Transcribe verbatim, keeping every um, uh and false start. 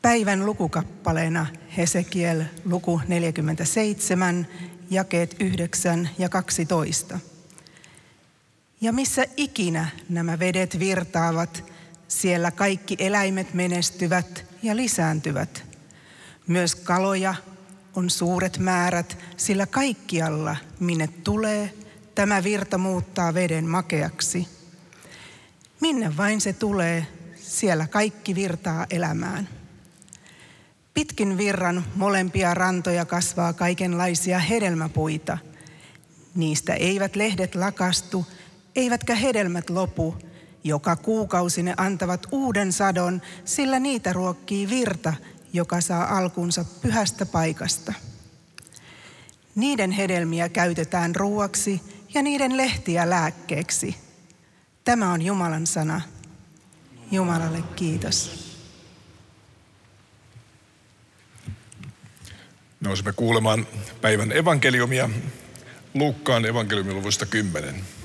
Päivän lukukappaleena Hesekiel luku neljäkymmentäseitsemän, jakeet yhdeksän ja kaksitoista. Ja missä ikinä nämä vedet virtaavat, siellä kaikki eläimet menestyvät ja lisääntyvät. Myös kaloja on suuret määrät, sillä kaikkialla, minne tulee, tämä virta muuttaa veden makeaksi. Minne vain se tulee, siellä kaikki virtaa elämään. Pitkin virran molempia rantoja kasvaa kaikenlaisia hedelmäpuita. Niistä eivät lehdet lakastu, eivätkä hedelmät lopu. Joka kuukausi ne antavat uuden sadon, sillä niitä ruokkii virta, joka saa alkunsa pyhästä paikasta. Niiden hedelmiä käytetään ruuaksi ja niiden lehtiä lääkkeeksi. Tämä on Jumalan sana. Jumalalle kiitos. Nousemme kuulemaan päivän evankeliumia Luukkaan evankeliumin luvusta kymmenen.